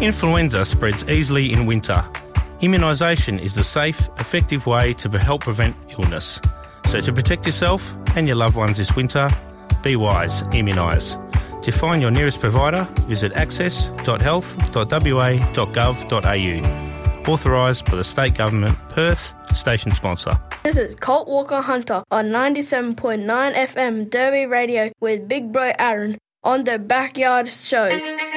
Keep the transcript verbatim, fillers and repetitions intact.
Influenza spreads easily in winter. Immunisation is the safe, effective way to help prevent illness. So to protect yourself and your loved ones this winter, be wise, immunise. To find your nearest provider, visit access dot health dot w a dot gov dot a u. Authorised by the State Government, Perth, station sponsor. This is Colt Walker Hunter on ninety-seven point nine F M Derby Radio with Big Bro Aaron on the Backyard Show.